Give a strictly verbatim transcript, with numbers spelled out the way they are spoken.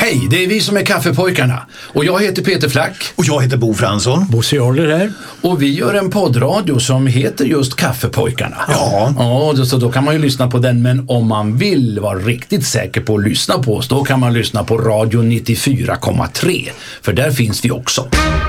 Hej, det är vi som är Kaffepojkarna. Och jag heter Peter Flack. Och jag heter Bo Fransson. Bosse Oller här. Och vi gör en poddradio som heter just Kaffepojkarna. Ja. Ja, så då kan man ju lyssna på den. Men om man vill vara riktigt säker på att lyssna på oss, då kan man lyssna på Radio nittiofyra komma tre. För där finns vi också.